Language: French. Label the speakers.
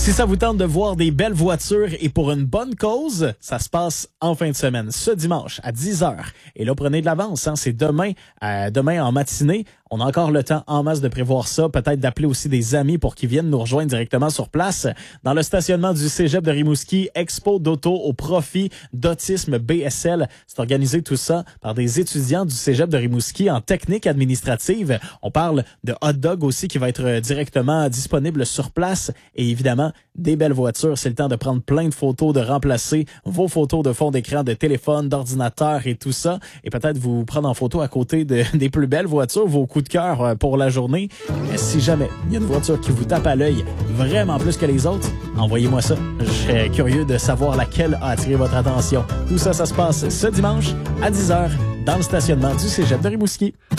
Speaker 1: Si ça vous tente de voir des belles voitures et pour une bonne cause, ça se passe en fin de semaine, ce dimanche à 10h. Et là, prenez de l'avance, hein, c'est demain en matinée. On a encore le temps en masse de prévoir ça, peut-être d'appeler aussi des amis pour qu'ils viennent nous rejoindre directement sur place. Dans le stationnement du Cégep de Rimouski, expo d'auto au profit d'Autisme BSL. C'est organisé tout ça par des étudiants du Cégep de Rimouski en technique administrative. On parle de hot dog aussi qui va être directement disponible sur place et évidemment des belles voitures. C'est le temps de prendre plein de photos, de remplacer vos photos de fond d'écran, de téléphone, d'ordinateur et tout ça. Et peut-être vous prendre en photo à côté des plus belles voitures, vos coups de cœur pour la journée. Mais si jamais il y a une voiture qui vous tape à l'œil vraiment plus que les autres, envoyez-moi ça. Je serais curieux de savoir laquelle a attiré votre attention. Tout ça, ça se passe ce dimanche à 10h dans le stationnement du Cégep de Rimouski.